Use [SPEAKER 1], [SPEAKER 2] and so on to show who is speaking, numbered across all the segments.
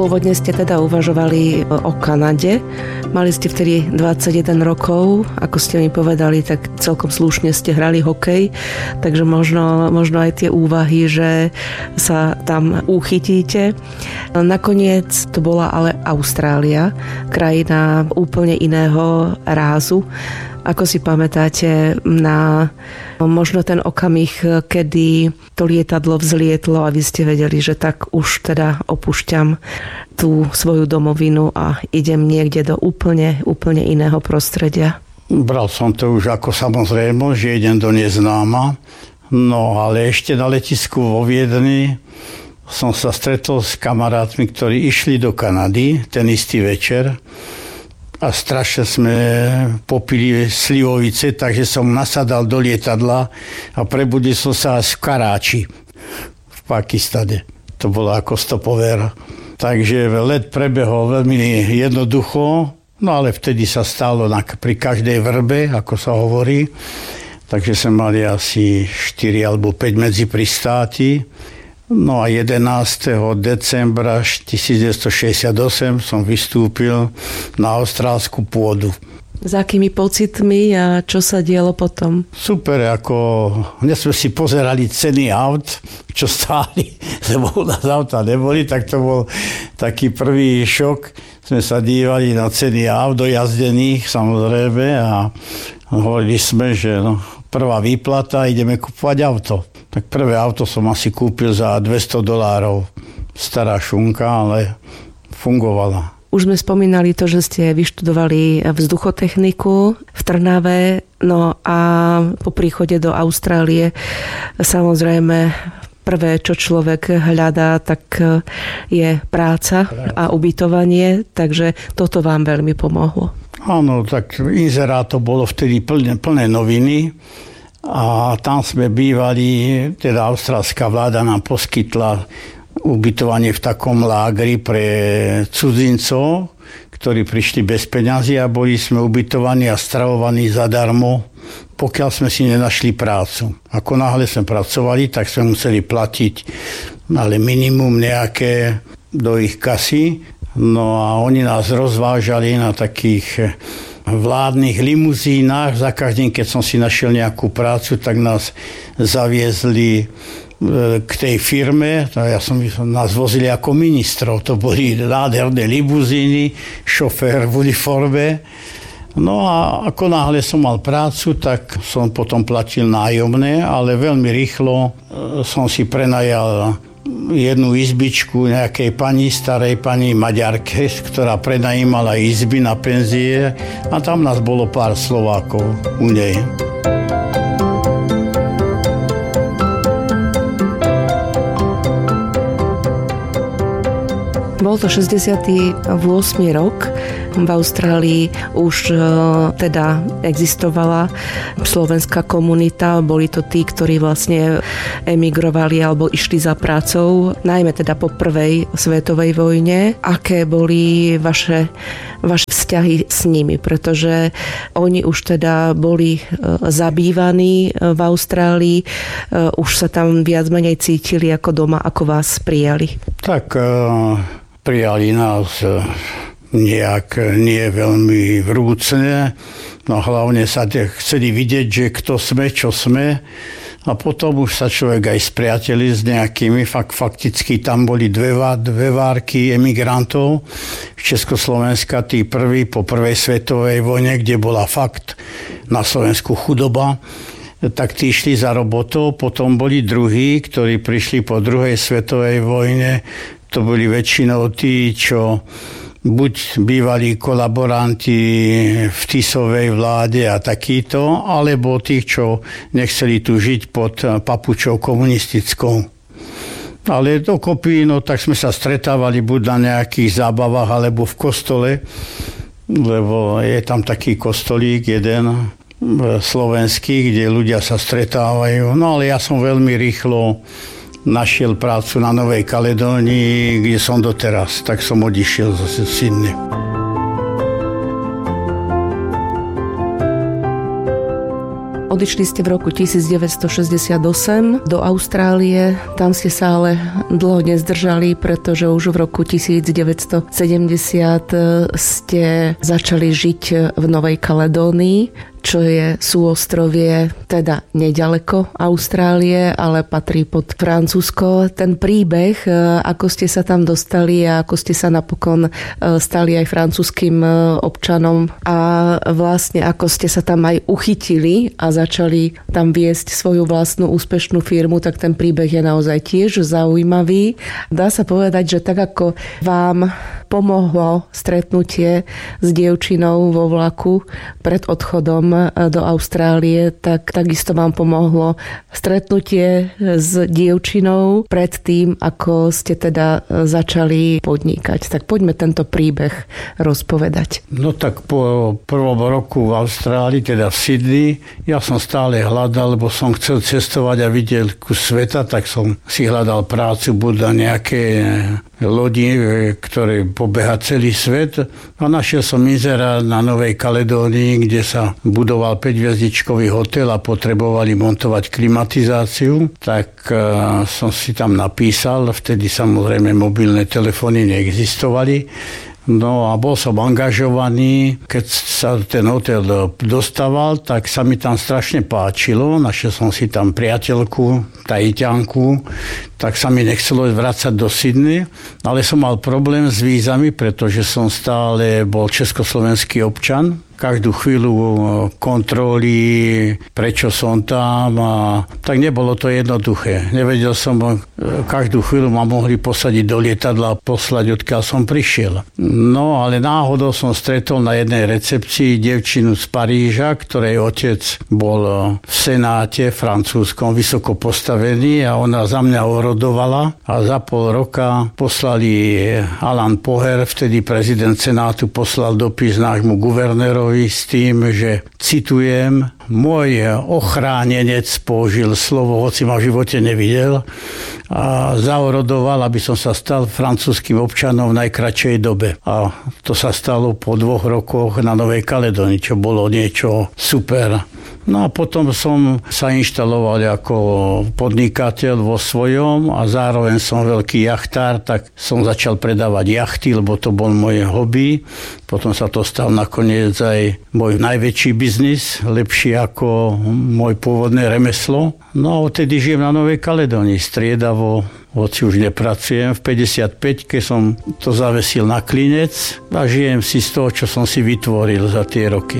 [SPEAKER 1] Pôvodne ste teda uvažovali o Kanade. Mali ste vtedy 21 rokov. Ako ste mi povedali, tak celkom slušne ste hrali hokej. Takže možno aj tie úvahy, že sa tam uchytíte. Nakoniec to bola ale Austrália, krajina úplne iného rázu. Ako si pamätáte na možno ten okamih, kedy to lietadlo vzlietlo a vy ste vedeli, že tak už teda opúšťam tú svoju domovinu a idem niekde do úplne iného prostredia?
[SPEAKER 2] Bral som to už ako samozrejmosť, že idem do neznáma. No ale ešte na letisku vo Viedni som sa stretol s kamarátmi, ktorí išli do Kanady ten istý večer. A strašne sme popili slivovice, takže som nasadal do lietadla a prebudil som sa v Karáči v Pakistane. To bolo ako stopover. Takže let prebehol veľmi jednoducho, no ale vtedy sa stalo pri každej vrbe, ako sa hovorí. Takže sme mali asi 4 alebo 5 medzipristáti. No a 11. decembra 1968 som vystúpil na austrálsku pôdu.
[SPEAKER 1] S akými pocitmi a čo sa dialo potom?
[SPEAKER 2] Super, dnes sme si pozerali ceny aut, čo stáli, lebo u nás auta neboli, tak to bol taký prvý šok. Sme sa dívali na ceny aut dojazdených, samozrejme, a hovorili sme, že prvá výplata, ideme kupovať auto. Tak prvé auto som asi kúpil za $200. Stará šunka, ale fungovala.
[SPEAKER 1] Už sme spomínali to, že ste vyštudovali vzduchotechniku v Trnave, no a po príchode do Austrálie samozrejme prvé, čo človek hľadá, tak je práca a ubytovanie, takže toto vám veľmi pomohlo.
[SPEAKER 2] Áno, tak inzerát to bolo vtedy plné noviny. A tam sme bývali, teda austrálska vláda nám poskytla ubytovanie v takom lágri pre cudzincov, ktorí prišli bez peňazí a boli sme ubytovaní a stravovaní zadarmo, pokiaľ sme si nenašli prácu. Ako náhle sme pracovali, tak sme museli platiť ale minimum nejaké do ich kasy. No a oni nás rozvážali na takých vládnych limuzínach. Za každým, keď som si našiel nejakú prácu, tak nás zaviezli k tej firme. Nás vozili ako ministrov. To boli nádherné limuzíny, šofér v uniforme. No a ako náhle som mal prácu, tak som potom platil nájomné, ale veľmi rýchlo som si prenajal jednu izbičku nejakej starej pani Maďarke, ktorá prenajímala izby na penzie a tam nás bolo pár Slovákov u nej.
[SPEAKER 1] Bol to 68. rok. V Austrálii už teda existovala slovenská komunita. Boli to tí, ktorí vlastne emigrovali alebo išli za prácou, najmä teda po prvej svetovej vojne. Aké boli vaše vzťahy s nimi? Pretože oni už teda boli zabývaní v Austrálii, už sa tam viac menej cítili ako doma, ako vás prijali.
[SPEAKER 2] Tak prijali nás nejak nie veľmi vrúcne, no hlavne sa chceli vidieť, že kto sme, čo sme, a potom už sa človek aj spriateli s nejakými, fakticky tam boli dve várky emigrantov z Československa, tí prví po prvej svetovej vojne, kde bola fakt na Slovensku chudoba, tak tí išli za robotou, potom boli druhí, ktorí prišli po druhej svetovej vojne, to boli väčšinou tí, čo buď bývalí kolaboranti v Tisovej vláde a takýto, alebo tých, čo nechceli tu žiť pod papučou komunistickou. Ale dokopy, tak sme sa stretávali buď na nejakých zábavách, alebo v kostole, lebo je tam taký kostolík jeden slovenský, kde ľudia sa stretávajú. No ale ja som veľmi rýchlo našiel prácu na Novej Kaledónii, kde som doteraz, tak som odišiel z Sydney.
[SPEAKER 1] Od Odišli ste v roku 1968 do Austrálie, tam ste sa ale dlho nezdržali, pretože už v roku 1970 ste začali žiť v Novej Kaledónii, čo je súostrovie teda nedaleko Austrálie, ale patrí pod Francúzsko. Ten príbeh, ako ste sa tam dostali a ako ste sa napokon stali aj francúzskym občanom a vlastne ako ste sa tam aj uchytili a začali tam viesť svoju vlastnú úspešnú firmu, tak ten príbeh je naozaj tiež zaujímavý. Dá sa povedať, že tak ako vám pomohlo stretnutie s dievčinou vo vlaku pred odchodom do Austrálie, tak takisto vám pomohlo stretnutie s dievčinou pred tým, ako ste teda začali podnikať. Tak poďme tento príbeh rozpovedať.
[SPEAKER 2] No tak po prvom roku v Austrálii, teda v Sydney, ja som stále hľadal, lebo som chcel cestovať a vidieť kus sveta, tak som si hľadal prácu buď na nejaké lodi, ktoré pobeha celý svet. A našiel som inzerát na Novej Kaledónii, kde sa budoval 5-hviezdičkový hotel a potrebovali montovať klimatizáciu. Tak som si tam napísal, vtedy samozrejme mobilné telefóny neexistovali. No a bol som angažovaný. Keď sa ten hotel dostával, tak sa mi tam strašne páčilo. Našiel som si tam priateľku, Tahitianku, tak sa mi nechcelo vrácať do Sydney, ale som mal problém s vízami, pretože som stále bol československý občan. Každú chvíľu kontroly, prečo som tam, a tak nebolo to jednoduché. Nevedel som, každú chvíľu ma mohli posadiť do lietadla a poslať, odkiaľ som prišiel. No, ale náhodou som stretol na jednej recepcii dievčinu z Paríža, ktorej otec bol v Senáte francúzskom vysoko postavený a ona za mňa orodovala a za pol roka poslali Alain Poher, vtedy prezident Senátu, poslal dopis nášmu guvernérovi s tým, že citujem, môj ochránenec použil slovo, hoci ma v živote nevidel, a zaorodoval, aby som sa stal francúzskym občanom v najkratšej dobe. A to sa stalo po 2 rokoch na Novej Kaledónii, čo bolo niečo super. No a potom som sa inštaloval ako podnikateľ vo svojom a zároveň som veľký jachtár, tak som začal predávať jachty, lebo to bol moje hobby. Potom sa to stal nakoniec aj môj najväčší biznis, lepší ako môj pôvodné remeslo. No a odtedy žijem na Novej Kaledónii striedavo, hoci už nepracujem. V 55-ke som to zavesil na klinec a žijem si z toho, čo som si vytvoril za tie roky.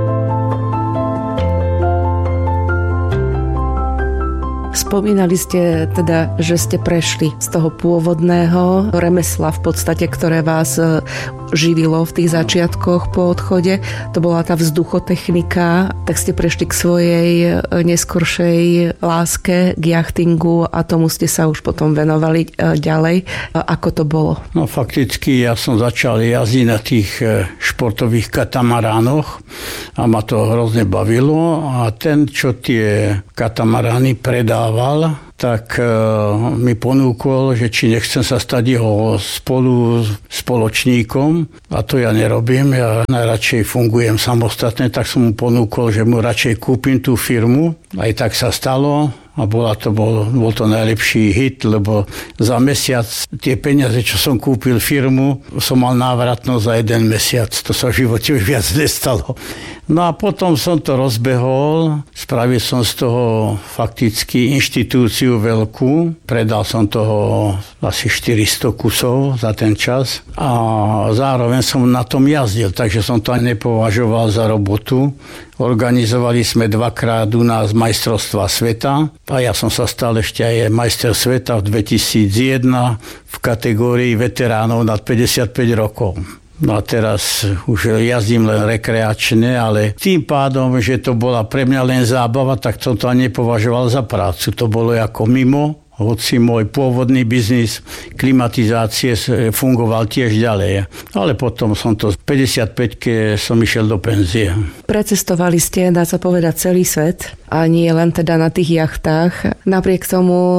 [SPEAKER 1] Spomínali ste teda, že ste prešli z toho pôvodného remesla v podstate, ktoré vás živilo v tých začiatkoch po odchode. To bola tá vzduchotechnika, tak ste prešli k svojej neskoršej láske, k jachtingu a tomu ste sa už potom venovali ďalej. Ako to bolo?
[SPEAKER 2] No fakticky ja som začal jazdiť na tých športových katamaránoch a ma to hrozne bavilo a ten, čo tie katamarány predával, tak mi ponúkol, že či nechcem sa stať jeho spoločníkom, a to ja nerobím, ja najradšej fungujem samostatne, tak som mu ponúkol, že mu radšej kúpim tú firmu. Aj tak sa stalo a bol to najlepší hit, lebo za mesiac tie peniaze, čo som kúpil firmu, som mal návratnosť za 1 mesiac. To sa v živote už viac nestalo. No a potom som to rozbehol, spravil som z toho fakticky inštitúciu veľkú, predal som toho asi 400 kusov za ten čas a zároveň som na tom jazdil, takže som to aj nepovažoval za robotu. Organizovali sme 2-krát u nás majstrovstvá sveta a ja som sa stal ešte aj majster sveta v 2001 v kategórii veteránov nad 55 rokov. No a teraz už jazdím len rekreačne, ale tým pádom, že to bola pre mňa len zábava, tak som to ani nepovažoval za prácu. To bolo ako mimo, hoci môj pôvodný biznis klimatizácie fungoval tiež ďalej. Ale potom som to v 55-ke som išiel do penzie.
[SPEAKER 1] Precestovali ste, dá sa povedať, celý svet a nie len teda na tých jachtách. Napriek tomu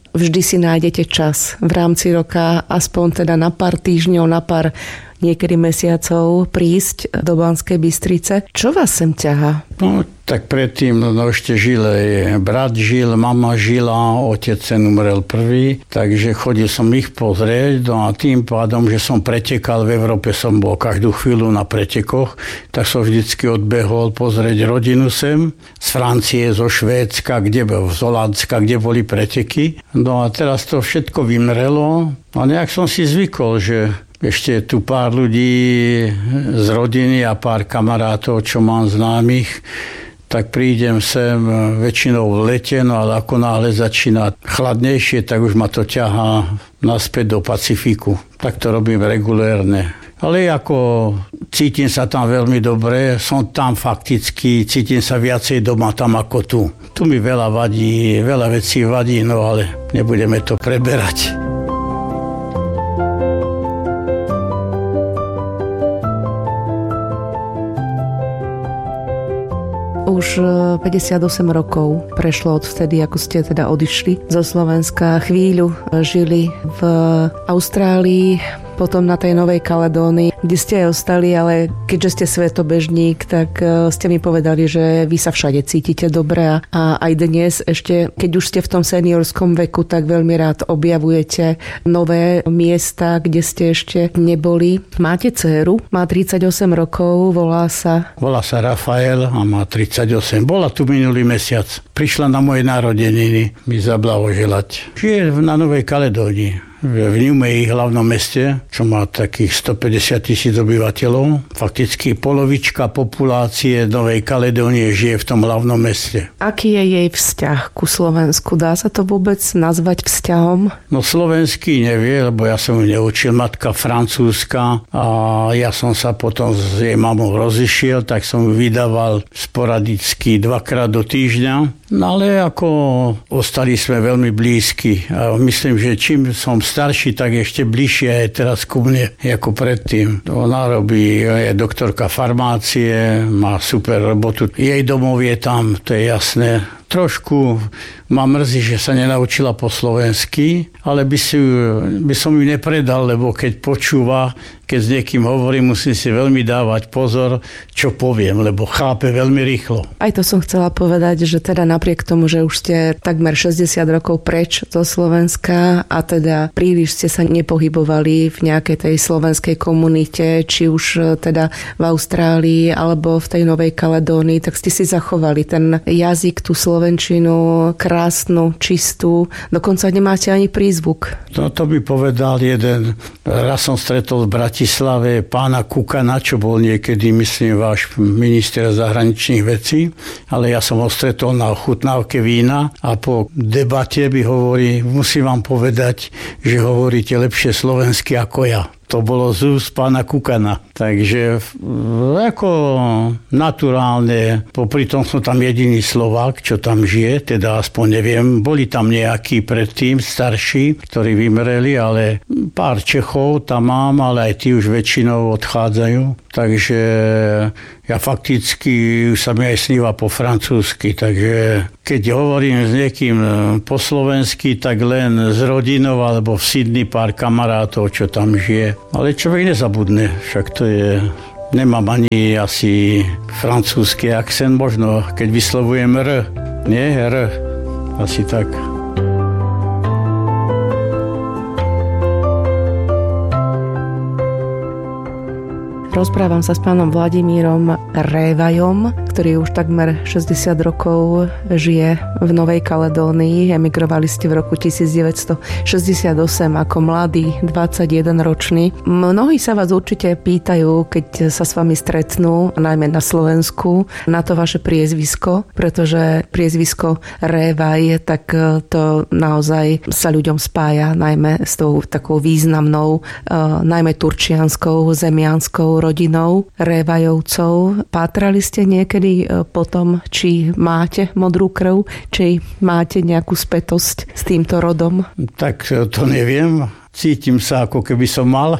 [SPEAKER 1] vždy si nájdete čas v rámci roka, aspoň teda na pár týždňov, na pár niekedy mesiacov prísť do Banskej Bystrice. Čo vás sem ťahá?
[SPEAKER 2] No, tak predtým ešte brat žil, mama žila, otec sen umrel prvý, takže chodil som ich pozrieť, no a tým pádom, že som pretekal v Európe, som bol každú chvíľu na pretekoch, tak som vždycky odbehol pozrieť rodinu sem, z Francie, zo Švédska, z Holandska, kde boli preteky. No a teraz to všetko vymrelo a nejak som si zvykol, že ešte tu pár ľudí z rodiny a pár kamarátov, čo mám známych, tak prídem sem väčšinou v lete, no ale ako náhle začína chladnejšie, tak už ma to ťahá naspäť do Pacifiku. Tak to robím regulérne. Ale ako cítim sa tam veľmi dobre, som tam fakticky, cítim sa viacej doma tam ako tu. Tu mi veľa vadí, veľa vecí vadí, no ale nebudeme to preberať.
[SPEAKER 1] Už 58 rokov prešlo od vtedy, ako ste teda odišli zo Slovenska. Chvíľu žili v Austrálii, potom na tej Novej Kaledónii, kde ste aj ostali, ale keďže ste svetobežník, tak ste mi povedali, že vy sa všade cítite dobre a aj dnes ešte, keď už ste v tom seniorskom veku, tak veľmi rád objavujete nové miesta, kde ste ešte neboli. Máte dcéru, má 38 rokov, volá sa
[SPEAKER 2] Rafael a má 38. Bola tu minulý mesiac. Prišla na moje narodeniny mi zablahoželať. Žije na Novej Kaledónii. V Niumei, hlavnom meste, čo má takých 150 000 obyvateľov. Fakticky polovička populácie Novej Kaledónie žije v tom hlavnom meste.
[SPEAKER 1] Aký je jej vzťah ku Slovensku? Dá sa to vôbec nazvať vzťahom?
[SPEAKER 2] No slovenský nevie, lebo ja som ju neučil, matka francúzska a ja som sa potom s jej mamou rozišiel, tak som ju vydával sporadicky 2-krát do týždňa. No ale ako ostali sme veľmi blízki a myslím, že čím som starší, tak ešte bližšie je teraz ku mne ako predtým. Ona robí, je doktorka farmácie, má super robotu. Jej domov je tam, to je jasné. Trošku ma mrzí, že sa nenaučila po slovensky, ale by som ju nepredal, lebo keď počúva, keď s niekým hovorím, musím si veľmi dávať pozor, čo poviem, lebo chápe veľmi rýchlo.
[SPEAKER 1] Aj to som chcela povedať, že teda napriek tomu, že už ste takmer 60 rokov preč zo Slovenska a teda príliš ste sa nepohybovali v nejakej tej slovenskej komunite, či už teda v Austrálii alebo v tej Novej Kaledónii, tak ste si zachovali ten jazyk, tú slovenčinu, krásnu, čistú, dokonca nemáte ani prízvuk.
[SPEAKER 2] No to by povedal jeden, raz som stretol v Bratislave pána Kukana, čo bol niekedy, myslím, váš minister zahraničných vecí, ale ja som ho stretol na ochutnávke vína a po debate by hovorí, musím vám povedať, že hovoríte lepšie slovensky ako ja. To bolo z úst pána Kukana. Takže ako naturálne, popri tom som tam jediný Slovák, čo tam žije, teda aspoň neviem, boli tam nejakí predtým starší, ktorí vymreli, ale pár Čechov tam mám, ale aj tí už väčšinou odchádzajú. Takže ja fakticky sa mi aj sníva po francúzsky, takže keď hovorím s niekým po slovensky, tak len s rodinou alebo v Sydney pár kamarátov, čo tam žije. Ale človek nezabudne, však to je... Nemám ani asi francúzsky akcent, možno keď vyslovujem R. Nie, R. Asi tak.
[SPEAKER 1] Rozprávam sa s pánom Vladimírom Révajom, ktorý už takmer 60 rokov žije v Novej Kaledónii. Emigrovali ste v roku 1968 ako mladý, 21-ročný. Mnohí sa vás určite pýtajú, keď sa s vami stretnú, najmä na Slovensku, na to vaše priezvisko, pretože priezvisko Révaj, tak to naozaj sa ľuďom spája, najmä s tou takou významnou, najmä turčianskou, zemianskou rodinou Révajovcov. Pátrali ste niekedy po tom, či máte modrú krv, či máte nejakú spätosť s týmto rodom?
[SPEAKER 2] Tak to neviem. Cítim sa, ako keby som mal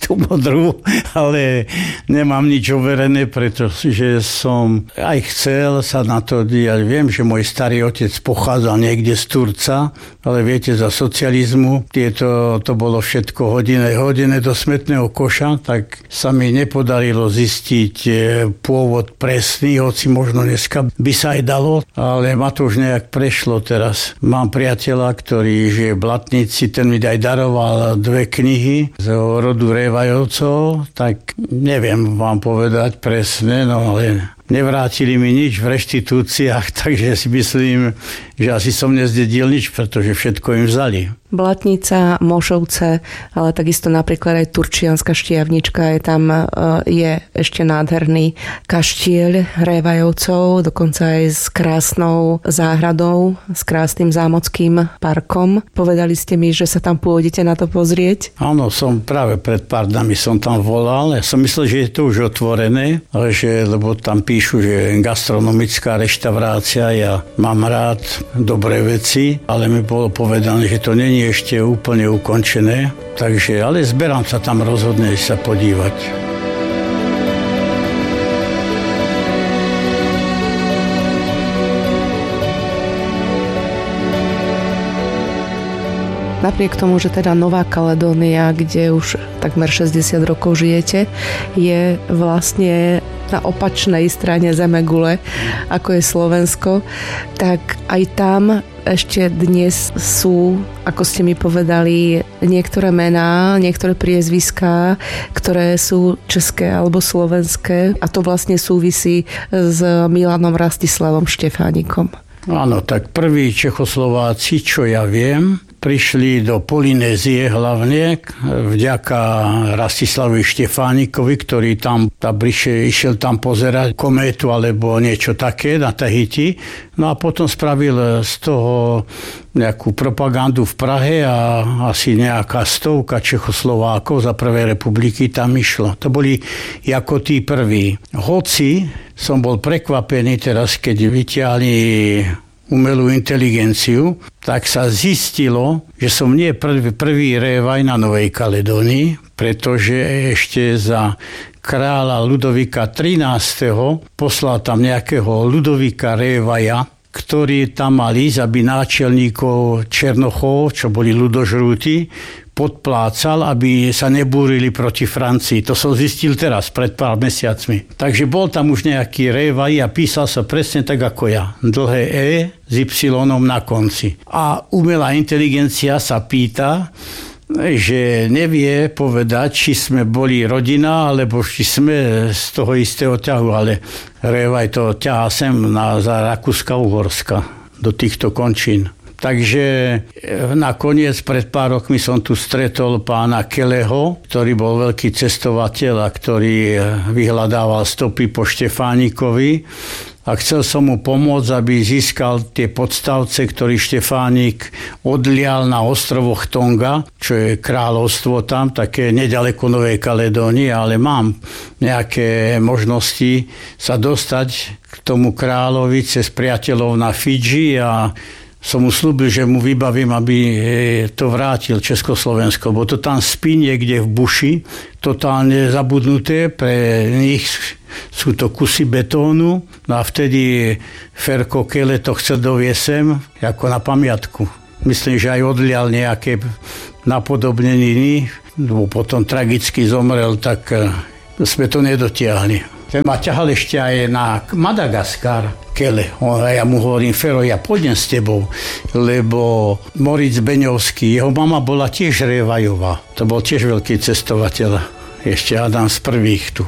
[SPEAKER 2] tú modrú, ale nemám nič overené, pretože som aj chcel sa na to diať. Viem, že môj starý otec pochádzal niekde z Turca, ale viete, za socializmu to bolo všetko hodené do smetného koša, tak sa mi nepodarilo zistiť pôvod presný, hoci možno dneska by sa aj dalo, ale ma to už nejak prešlo teraz. Mám priateľa, ktorý žije v Blatnici, ten mi aj daroval 2 knihy z rodu Révajovcov, tak neviem vám povedať presne, no ale nevrátili mi nič v reštitúciách, takže si myslím, že asi som nezdedil nič, pretože všetko im vzali.
[SPEAKER 1] Blatnica, Mošovce, ale takisto napríklad aj Turčianska Štiavnička, je ešte nádherný kaštieľ Révajovcov, dokonca aj s krásnou záhradou, s krásnym zámockým parkom. Povedali ste mi, že sa tam pôjdete na to pozrieť?
[SPEAKER 2] Áno, som práve pred pár dňami som tam volal. Ja som myslel, že je to už otvorené, lebo tam píšu, že gastronomická reštaurácia, ja mám rád dobré veci, ale mi bolo povedané, že to není ešte úplne ukončené, ale zberám sa tam rozhodne sa podívať.
[SPEAKER 1] Napriek tomu, že teda Nová Kaledónia, kde už takmer 60 rokov žijete, je vlastne na opačnej strane zemegule, ako je Slovensko, tak aj tam ešte dnes sú, ako ste mi povedali, niektoré mená, niektoré priezviská, ktoré sú české alebo slovenské, a to vlastne súvisí s Milanom Rastislavom Štefánikom.
[SPEAKER 2] Áno, tak prví Čechoslováci, čo ja viem, prišli do Polynézie hlavne vďaka Rastislavovi Štefánikovi, ktorý tam išiel tam pozerať kométu alebo niečo také na Tahiti. No a potom spravil z toho nejakú propagandu v Prahe a asi nejaká 100 Čechoslovákov za prvej republiky tam išlo. To boli ako tí prví. Hoci som bol prekvapený teraz, keď vyťahli umelú inteligenciu, tak sa zistilo, že som nie prvý révaj na Novej Kaledónii, pretože ešte za kráľa Ludovika XIII poslal tam nejakého Ludovika Révaja, ktorý tam mal ísť, aby náčelníkov Černochov, čo boli ľudožrúti, podplácal, aby sa nebúrili proti Francii. To som zistil teraz, pred pár mesiacmi. Takže bol tam už nejaký Révaj a písal sa presne tak ako ja. Dlhé E s Y na konci. A umelá inteligencia sa pýta, že nevie povedať, či sme boli rodina, alebo či sme z toho istého ťahu, ale Révaj to ťahá sem za Rakúska-Uhorska do týchto končín. Takže nakoniec pred pár rokmi som tu stretol pána Keleho, ktorý bol veľký cestovateľ a ktorý vyhľadával stopy po Štefánikovi. A chcel som mu pomôcť, aby získal tie podstavce, ktorý Štefánik odlial na ostrovoch Tonga, čo je kráľovstvo tam, také nedaleko Novej Kaledónie, ale mám nejaké možnosti sa dostať k tomu kráľovi cez priateľov na Fidži a som mu slúbil, že mu vybavím, aby to vrátil Československo, bo to tam spí niekde v buši, totálne zabudnuté, pre nich sú to kusy betónu, no a vtedy Ferko Kele to chcel doviesť sem ako na pamiatku. Myslím, že aj odlial nejaké napodobneniny, lebo potom tragicky zomrel, tak sme to nedotiahli. Ten ma ťahal ešte aj na Madagaskar, Kele. A ja mu hovorím, Fero, ja pôjdem s tebou, lebo Moritz Beňovský, jeho mama bola tiež Révajová. To bol tiež veľký cestovateľ. Ešte Adam z prvých tu.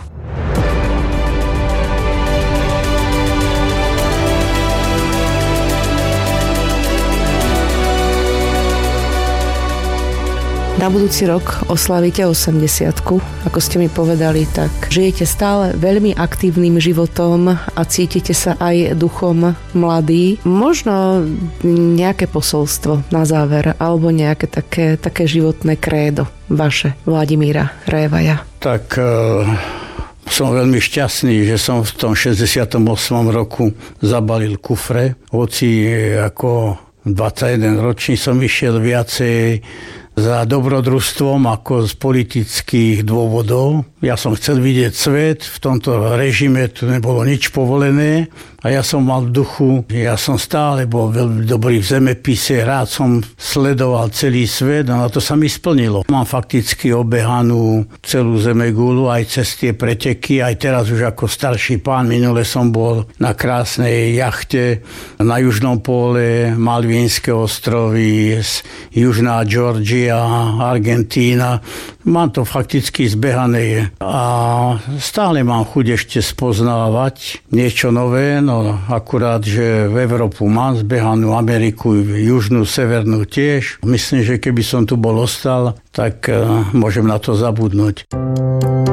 [SPEAKER 1] Na budúci rok oslavíte 80-ku, ako ste mi povedali, tak žijete stále veľmi aktívnym životom a cítite sa aj duchom mladý. Možno nejaké posolstvo na záver, alebo nejaké také životné krédo vaše, Vladimíra Révaja.
[SPEAKER 2] Tak som veľmi šťastný, že som v tom 68. roku zabalil kufre, hoci ako 21 ročný som išiel viacej za dobrodružstvom ako z politických dôvodov. Ja som chcel vidieť svet, v tomto režime tu nebolo nič povolené a ja som mal v duchu, ja som stále bol veľmi dobrý v zemepise, rád som sledoval celý svet a na to sa mi splnilo. Mám fakticky obehanú celú zemegulu aj cez tie preteky, aj teraz už ako starší pán, minule som bol na krásnej jachte na južnom póle, Malvínske ostrovy, južná Georgia, Argentína. Mám to fakticky zbehané a stále mám chuť ešte spoznávať niečo nové, no akurát, že v Európu mám zbehanú, Ameriku, južnú, severnú tiež. Myslím, že keby som tu bol ostal, tak môžem na to zabudnúť.